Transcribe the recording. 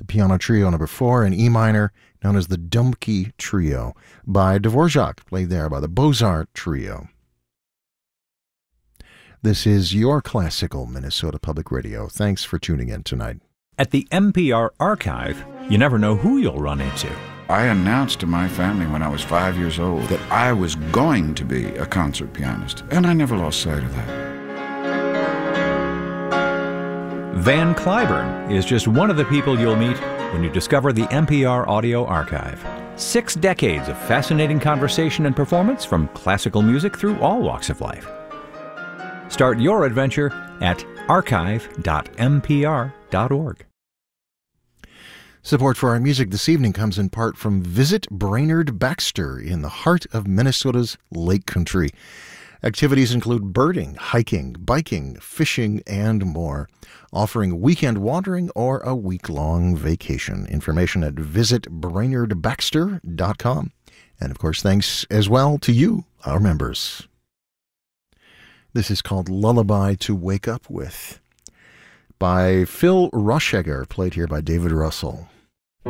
The Piano Trio number 4 in E minor, known as the Dumke Trio, by Dvorak, played there by the Beaux-Arts Trio. This is your classical Minnesota Public Radio. Thanks for tuning in tonight. At the NPR Archive, you never know who you'll run into. I announced to my family when I was 5 years old that I was going to be a concert pianist, and I never lost sight of that. Van Cliburn is just one of the people you'll meet when you discover the NPR Audio Archive. 6 decades of fascinating conversation and performance from classical music through all walks of life. Start your adventure at archive.npr.org. Support for our music this evening comes in part from Visit Brainerd Baxter in the heart of Minnesota's Lake Country. Activities include birding, hiking, biking, fishing, and more, offering weekend wandering or a week-long vacation. Information at visitbrainerdbaxter.com. And of course, thanks as well to you, our members. This is called Lullaby to Wake Up With by Phil Rushegger, played here by David Russell.